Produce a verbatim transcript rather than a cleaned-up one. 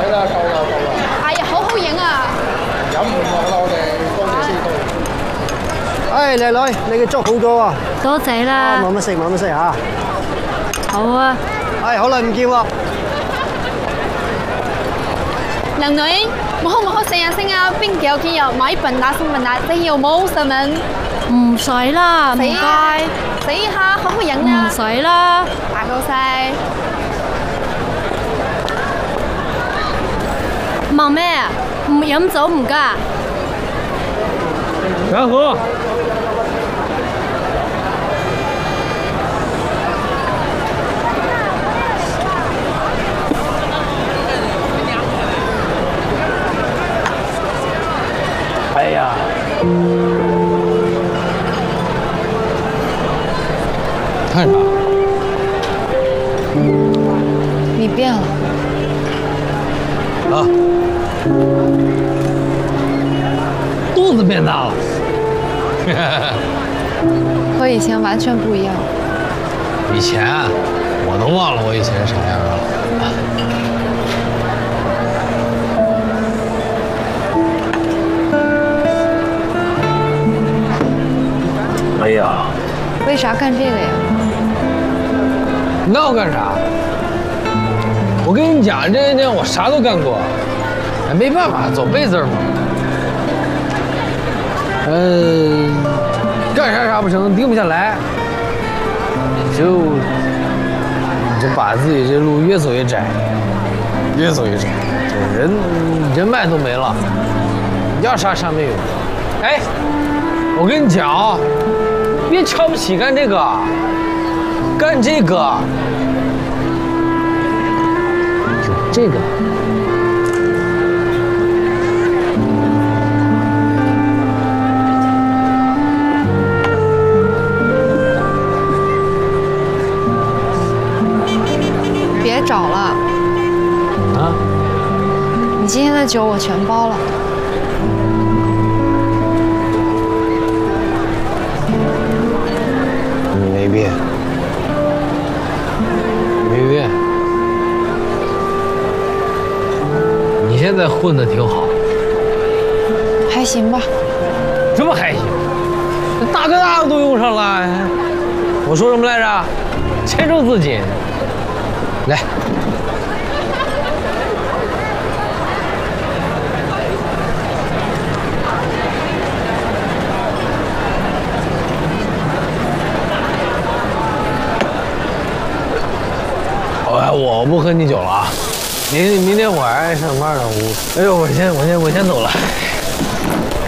啦，夠啦，夠啦。 哎呀，好好影啊！ 飲唔落啦，我哋多謝先到。 哎，靚女，你嘅粥好咗啊！ 多謝啦。 慢慢食，慢慢食嚇。 好啊。 哎，好耐唔見喎。 靚女，我可唔可以成日升啊？邊幾有幾日買笨打送笨打，你有冇新聞？ 唔使啦，唔該。 死下，好好影啊！ 唔使啦。 大老細。 忙咩？唔飲酒唔㗎？ 全喝。哎呀！看啥？ 你变了。 啊！肚子变大了。 和以前完全不一样。 以前我都忘了我以前啥样了。哎呀！ 为啥干这个呀？ 那我干啥？我跟你讲，这些年我啥都干过，哎，没办法，走背字嘛。嗯，干啥啥不成，定不下来，就就把自己这路越走越窄，越走越窄，就人人脉都没了，要啥啥没有。哎，我跟你讲啊，别瞧不起干这个，干这个有这个。 别找了。 啊？ 你今天的酒我全包了。 你没变，没变。你现在混的挺好。 还行吧。 这么还行？这大哥大都用上了。我说什么来着？谦重自谨。来。哎，我不喝你酒了啊！明明天我还上班呢，我哎呦，我先我先我先走了。